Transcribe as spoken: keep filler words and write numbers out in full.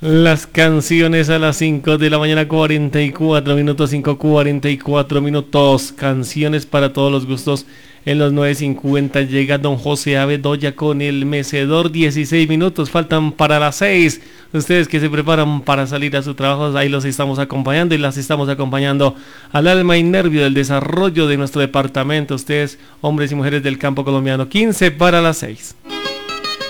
Las canciones a las cinco de la mañana, cuarenta y cuatro minutos, cinco cuarenta y cuatro minutos. Canciones para todos los gustos. En los nueve cincuenta llega don José Bedoya con el mecedor. dieciséis minutos, faltan para las seis. Ustedes que se preparan para salir a su trabajo, ahí los estamos acompañando y las estamos acompañando al alma y nervio del desarrollo de nuestro departamento. Ustedes, hombres y mujeres del campo colombiano. quince para las seis.